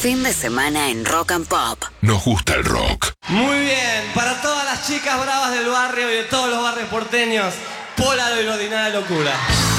Fin de semana en Rock and Pop. Nos gusta el rock. Muy bien, para todas las chicas bravas del barrio y de todos los barrios porteños, Polaroid Ordinaria Locura.